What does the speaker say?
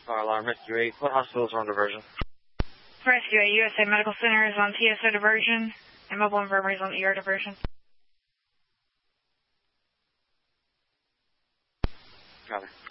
Fire alarm, Rescue 8. What hospitals are on diversion? Rescue 8, USA Medical Center is on TSO diversion, and Mobile Infirmary is on ER diversion. Got it.